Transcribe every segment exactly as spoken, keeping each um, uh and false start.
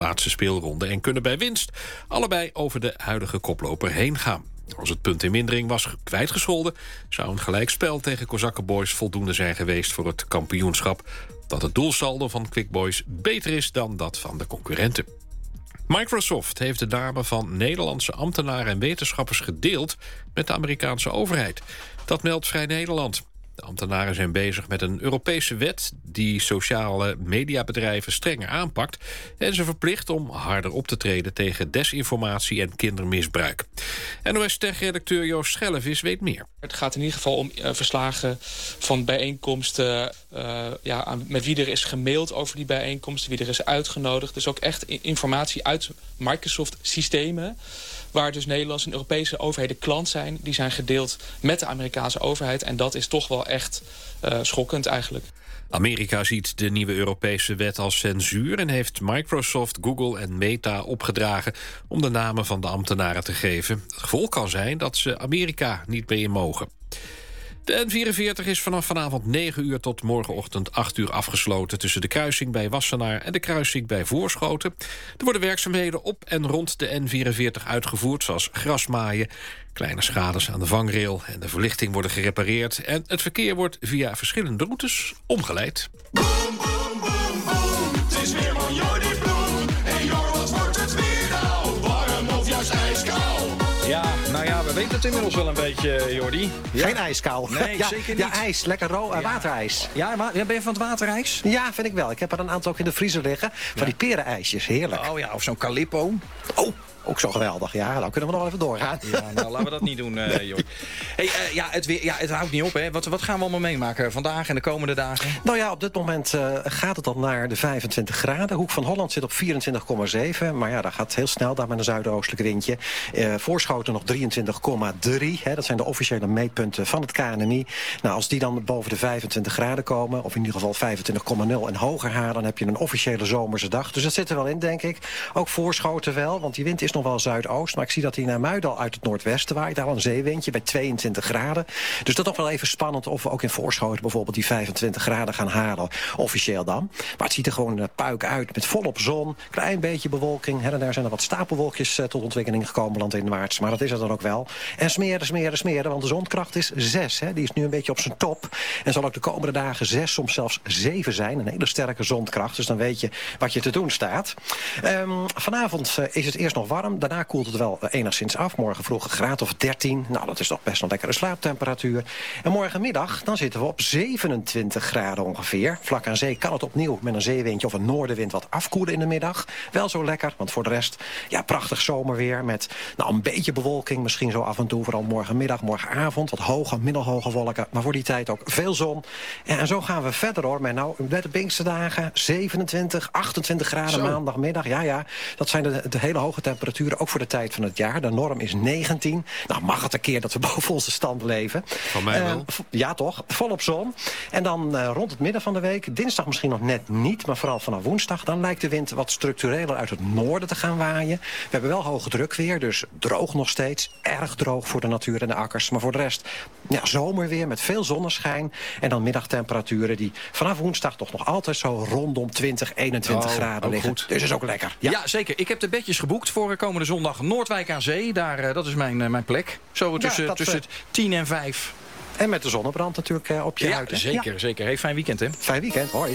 laatste speelronde en kunnen bij winst allebei over de huidige koploper heen gaan. Als het punt in mindering was kwijtgescholden, zou een gelijkspel tegen Kozakkenboys voldoende zijn geweest voor het kampioenschap. Dat het doelsaldo van Quick Boys beter is dan dat van de concurrenten. Microsoft heeft de namen van Nederlandse ambtenaren en wetenschappers gedeeld met de Amerikaanse overheid. Dat meldt Vrij Nederland. De ambtenaren zijn bezig met een Europese wet die sociale mediabedrijven strenger aanpakt en ze verplicht om harder op te treden tegen desinformatie en kindermisbruik. N O S-tech-redacteur Joost Schellevis weet meer. Het gaat in ieder geval om uh, verslagen van bijeenkomsten, uh, ja, aan, met wie er is gemaild over die bijeenkomsten, wie er is uitgenodigd. Dus ook echt informatie uit Microsoft-systemen, waar dus Nederlandse en Europese overheden klant zijn. Die zijn gedeeld met de Amerikaanse overheid. En dat is toch wel echt uh, schokkend eigenlijk. Amerika ziet de nieuwe Europese wet als censuur en heeft Microsoft, Google en Meta opgedragen om de namen van de ambtenaren te geven. Het gevolg kan zijn dat ze Amerika niet meer in mogen. De N vierenveertig is vanaf vanavond negen uur tot morgenochtend acht uur afgesloten tussen de kruising bij Wassenaar en de kruising bij Voorschoten. Er worden werkzaamheden op en rond de N vierenveertig uitgevoerd, zoals grasmaaien, kleine schades aan de vangrail en de verlichting worden gerepareerd. En het verkeer wordt via verschillende routes omgeleid. Boom, boom, boom, boom. Het is weer van Jordi Bloem. En Jor, wat wordt het weer nou? Warm of juist ijskoud? Ja, nou ja, we weten het inmiddels wel een beetje, Jordi. Ja. Geen ijskou. Nee, ja, zeker niet. Ja, ijs. Lekker ro- ja. waterijs. Ja, maar ben je van het waterijs? Ja, vind ik wel. Ik heb er een aantal ook in de vriezer liggen. Van Ja. die perenijsjes. Heerlijk. Oh ja, of zo'n Calippo. Oh, ook zo geweldig. Ja, dan kunnen we nog even doorgaan. Ja, nou, laten we dat niet doen, uh, Jordi. Hey, uh, ja, het weer, ja, het houdt niet op, hè. Wat, wat gaan we allemaal meemaken vandaag en de komende dagen? Nou ja, op dit moment uh, gaat het al naar de vijfentwintig graden. Hoek van Holland zit op vierentwintig komma zeven. Maar ja, dat gaat heel snel daar met een zuidoostelijk windje. Uh, Voorschoten nog drieëntwintig komma drie. Hè, dat zijn de officiële meetpunten van het K N M I. Nou, als die dan boven de vijfentwintig graden komen, of in ieder geval vijfentwintig komma nul en hoger halen, dan heb je een officiële zomerse dag. Dus dat zit er wel in, denk ik. Ook Voorschoten wel, want die wind is nog wel zuidoost. Maar ik zie dat hij naar Muidal uit het noordwesten waait. Daar al een zeewindje bij tweeëntwintig graden. Dus dat is toch wel even spannend of we ook in Voorschoten bijvoorbeeld die vijfentwintig graden gaan halen. Officieel dan. Maar het ziet er gewoon uh, puik uit met volop zon. Klein beetje bewolking. Her en daar zijn er wat stapelwolkjes uh, tot ontwikkeling gekomen landinwaarts. Maar dat is er dan ook wel. En smeren, smeren, smeren. Want de zonkracht is zes. Hè. Die is nu een beetje op zijn top. En zal ook de komende dagen zes, soms zelfs zeven zijn. Een hele sterke zonkracht. Dus dan weet je wat je te doen staat. Um, vanavond uh, is het eerst nog warm. Daarna koelt het wel enigszins af. Morgen vroeg een graad of dertien. Nou, dat is toch best een lekkere slaaptemperatuur. En morgenmiddag, dan zitten we op zevenentwintig graden ongeveer. Vlak aan zee kan het opnieuw met een zeewindje of een noordenwind wat afkoelen in de middag. Wel zo lekker, want voor de rest, ja, prachtig zomerweer met nou, een beetje bewolking. Misschien zo af en toe, vooral morgenmiddag, morgenavond. Wat hoge, middelhoge wolken, maar voor die tijd ook veel zon. Ja, en zo gaan we verder hoor. Maar nou, met de Pinksterdagen, zevenentwintig, achtentwintig graden zo. Maandagmiddag. Ja, ja, dat zijn de, de hele hoge temperaturen, ook voor de tijd van het jaar. De norm is negentien. Nou, mag het een keer dat we boven onze stand leven. Van mij wel. Uh, ja, toch. Volop zon. En dan uh, rond het midden van de week, dinsdag misschien nog net niet, maar vooral vanaf woensdag, dan lijkt de wind wat structureler uit het noorden te gaan waaien. We hebben wel hoge druk weer, dus droog nog steeds. Erg droog voor de natuur en de akkers. Maar voor de rest, ja, zomerweer met veel zonneschijn. En dan middagtemperaturen die vanaf woensdag toch nog altijd zo rondom twintig, eenentwintig oh, graden liggen. Goed. Dus is ook lekker. Ja. Ja. ja, zeker. Ik heb de bedjes geboekt voor komende zondag Noordwijk aan Zee. Daar, uh, dat is mijn, uh, mijn plek. Zo tussen, dat, tussen uh, tien en vijf. En met de zonnebrand natuurlijk uh, op je Ja, huid. Hè? zeker, Ja. zeker. Hey, fijn weekend, hè? Fijn weekend, hoi.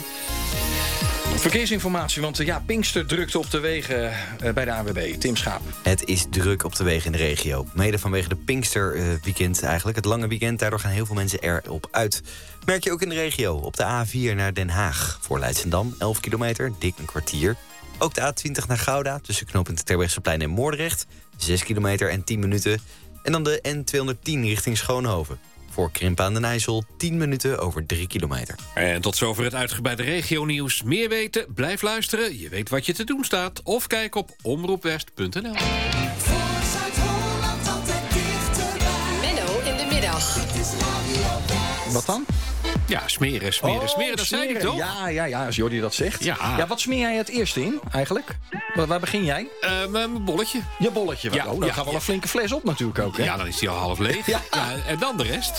Verkeersinformatie, want uh, ja, Pinkster drukte op de wegen uh, bij de A N W B. Tim Schaap. Het is druk op de wegen in de regio. Mede vanwege de Pinkster uh, weekend eigenlijk. Het lange weekend, daardoor gaan heel veel mensen erop uit. Merk je ook in de regio. Op de A vier naar Den Haag. Voor Leidschendam, elf kilometer, dik een kwartier. Ook de A twintig naar Gouda, tussen knooppunt Terbrechtseplein en Moordrecht. zes kilometer en tien minuten. En dan de N tweehonderdtien richting Schoonhoven. Voor Krimpen aan den IJssel tien minuten over drie kilometer. En tot zover het uitgebreide regionieuws. Meer weten? Blijf luisteren. Je weet wat je te doen staat. Of kijk op omroepwest punt n l. Menno in de middag. Wat dan? Ja, smeren, smeren, Oh, smeren. Dat zei ik toch? Ja, ja, ja, als Jordi dat zegt. Ja. ja, wat smeer jij het eerste in, eigenlijk? Waar, waar begin jij? Uh, mijn bolletje. Je bolletje. Ja, oh, dan ja, gaat wel ja. een flinke fles op natuurlijk ook, hè? Ja, dan is die al half leeg. Ja. Ja, en dan de rest.